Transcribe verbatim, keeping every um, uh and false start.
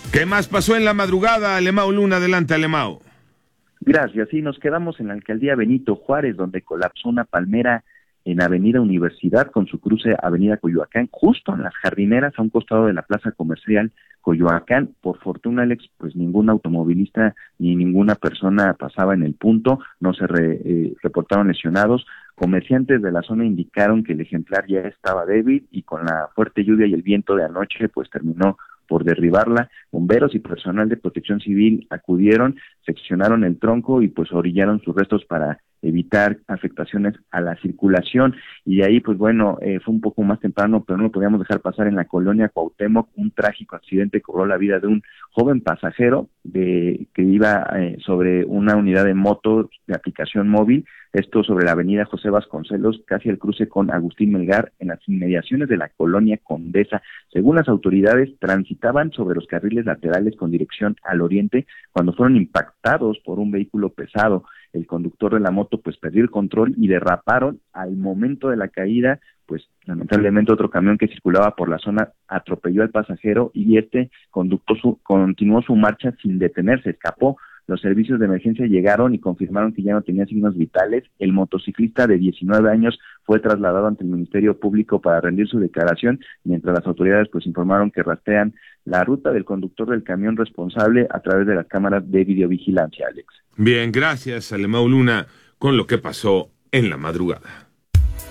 ¿Qué más pasó en la madrugada, Alemão Luna? Adelante, Alemão. Gracias, sí, nos quedamos en la alcaldía Benito Juárez, donde colapsó una palmera en Avenida Universidad con su cruce Avenida Coyoacán, justo en las jardineras a un costado de la plaza comercial Coyoacán. Por fortuna, Alex, pues ningún automovilista ni ninguna persona pasaba en el punto, no se re, eh, reportaron lesionados. Comerciantes de la zona indicaron que el ejemplar ya estaba débil y con la fuerte lluvia y el viento de anoche pues terminó por derribarla. Bomberos y personal de protección civil acudieron, seccionaron el tronco y pues orillaron sus restos para evitar afectaciones a la circulación. Y de ahí pues bueno, eh, fue un poco más temprano, pero no lo podíamos dejar pasar. En la colonia Cuauhtémoc, un trágico accidente cobró la vida de un joven pasajero de que iba eh, sobre una unidad de moto de aplicación móvil, esto sobre la avenida José Vasconcelos, casi al cruce con Agustín Melgar, en las inmediaciones de la colonia Condesa. Según las autoridades, transitaban sobre los carriles laterales con dirección al oriente cuando fueron impactados por un vehículo pesado. El conductor de la moto pues perdió el control y derraparon. Al momento de la caída, pues lamentablemente otro camión que circulaba por la zona atropelló al pasajero y este conductor su, continuó su marcha sin detenerse, escapó. Los servicios de emergencia llegaron y confirmaron que ya no tenía signos vitales. El motociclista de diecinueve años fue trasladado ante el Ministerio Público para rendir su declaración, mientras las autoridades pues informaron que rastrean la ruta del conductor del camión responsable a través de las cámaras de videovigilancia, Alex. Bien, gracias, Alemão Luna, con lo que pasó en la madrugada.